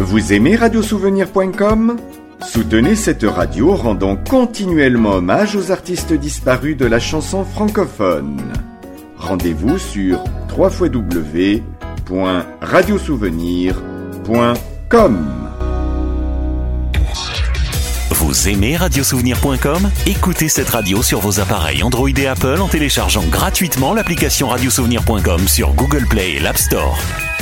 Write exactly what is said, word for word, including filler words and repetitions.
Vous aimez radiosouvenir point com ? Soutenez cette radio en rendant continuellement hommage aux artistes disparus de la chanson francophone. Rendez-vous sur w w w point radiosouvenir point com. Vous aimez radiosouvenir point com ? Écoutez cette radio sur vos appareils Android et Apple en téléchargeant gratuitement l'application radiosouvenir point com sur Google Play et l'App Store.